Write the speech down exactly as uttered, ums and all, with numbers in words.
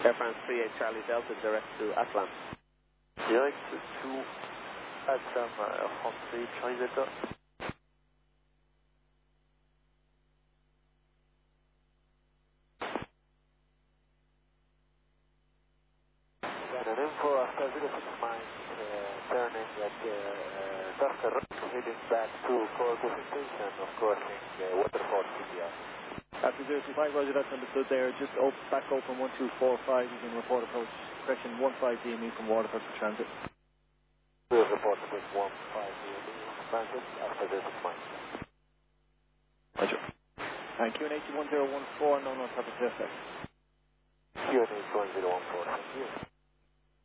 Air France three eight Charlie Delta direct to Atlan. Direct to Atlan, Air France three eight Charlie Delta. And an info after zero six miles, uh, turning at uh, Tusker Road, heading back to Corpus Station, of course, in uh, Waterford, C D R. After zero two five, Roger, that's understood there. Just op back open one two four five, you can report approach correction one five D M E from Waterford for transit. We'll report approach one five D M E transit after zero six miles. Roger. And Q N H one zero one four, no, no, top of Q N H one zero one four, thank you.